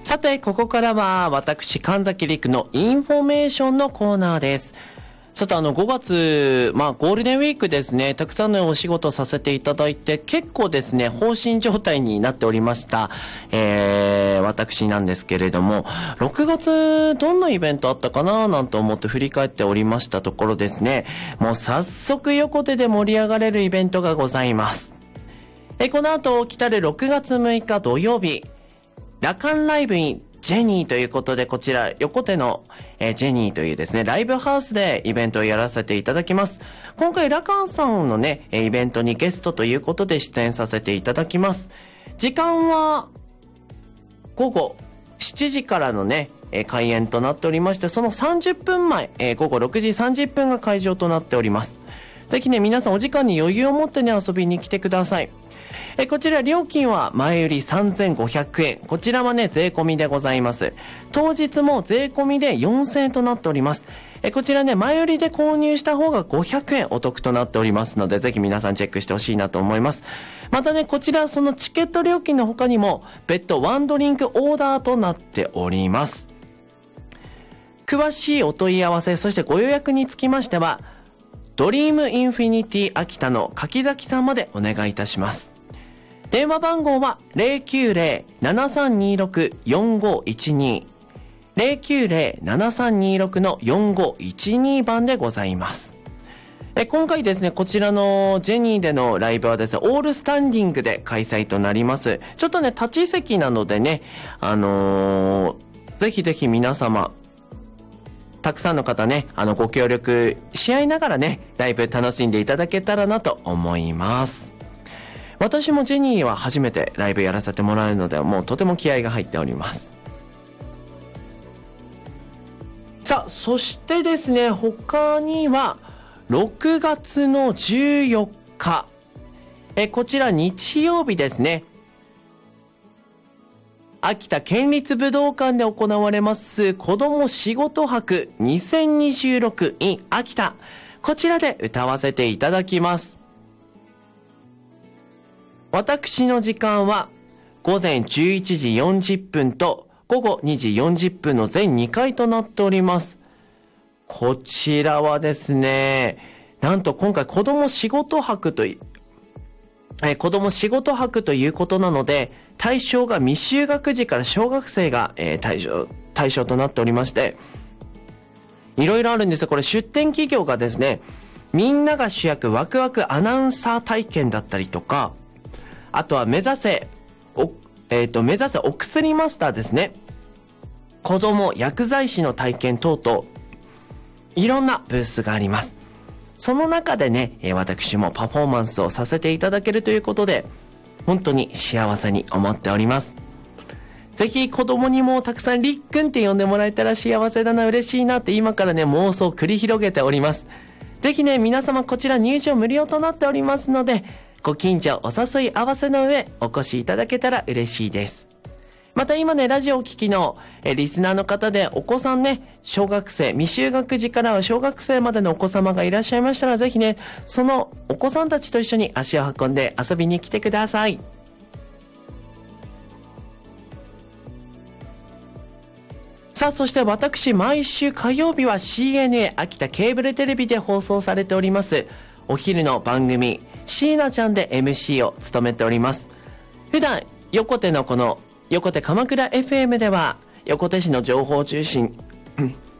さて、ここからは私神崎陸のインフォメーションのコーナーです。さて5月、ゴールデンウィークですね、たくさんのお仕事させていただいて、結構ですね、放心状態になっておりました。私なんですけれども、6月どんなイベントあったかななんて思って振り返っておりましたところですね、もう早速横手で盛り上がれるイベントがございます。この後来る6月6日土曜日、ラカンライブインジェニーということで、こちら横手のジェニーというですねライブハウスでイベントをやらせていただきます。今回ラカンさんのねイベントにゲストということで出演させていただきます。時間は午後7時からのね開演となっておりまして、その30分前、午後6時30分が会場となっております。ぜひね皆さんお時間に余裕を持ってね遊びに来てください。こちら料金は前売り3500円。こちらはね、税込みでございます。当日も税込みで4000円となっております。こちらね、前売りで購入した方が500円お得となっておりますので、ぜひ皆さんチェックしてほしいなと思います。またね、こちらそのチケット料金の他にも、別途ワンドリンクオーダーとなっております。詳しいお問い合わせ、そしてご予約につきましては、ドリームインフィニティ秋田の柿崎さんまでお願いいたします。電話番号は 090-7326-4512 090-7326-4512 番でございます。今回ですね、こちらのジェニーでのライブはですね、オールスタンディングで開催となります。ちょっとね、立ち席なのでね、ぜひぜひ皆様、たくさんの方ね、ご協力し合いながらね、ライブ楽しんでいただけたらなと思います。私もジェニーは初めてライブやらせてもらうので、もうとても気合が入っております。さあ、そしてですね、他には6月の14日、こちら日曜日ですね、秋田県立武道館で行われます子ども仕事博2026 in 秋田、こちらで歌わせていただきます。私の時間は午前11時40分と午後2時40分の全2回となっております。こちらはですね、なんと今回子ども仕事博ということなので、対象が未就学児から小学生が、対象となっておりまして、いろいろあるんですよ。これ出展企業がですね、みんなが主役ワクワクアナウンサー体験だったりとか、あとは目指せお薬マスターですね、子供薬剤師の体験等々、いろんなブースがあります。その中でね、私もパフォーマンスをさせていただけるということで、本当に幸せに思っております。ぜひ子供にもたくさんりっくんって呼んでもらえたら幸せだな、嬉しいなって今からね妄想を繰り広げております。ぜひね皆様、こちら入場無料となっておりますので、ご近所お誘い合わせの上お越しいただけたら嬉しいです。また今ねラジオを聞きのリスナーの方でお子さんね、小学生未就学児からは小学生までのお子様がいらっしゃいましたら、ぜひねそのお子さんたちと一緒に足を運んで遊びに来てください。さあ、そして私毎週火曜日は CNA 秋田ケーブルテレビで放送されておりますお昼の番組椎名ちゃんで MC を務めております。普段横手のこの横手鎌倉 FM では横手市の情報を中心